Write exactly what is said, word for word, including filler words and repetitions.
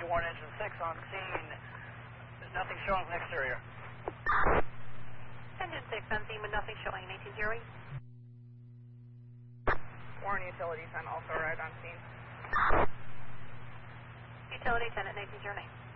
Warren Engine six on scene. There's nothing showing from the exterior. Engine six on scene with nothing showing, eighteen zero eight. Warren Utility ten also arrived on scene. Utility ten at nineteen zero nine.